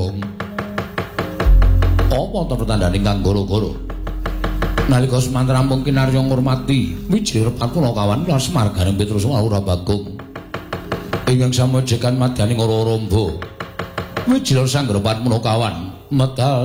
Durung. Apa ta pertandane kang goro-goro? Nalika semanten rampung kinarya ngurmati wijil repatula kawan Las marganing Petrus ora Bagong. Ingkang samojekan madyaning ora rombo. Wijil sanggrepan menawa kawan medal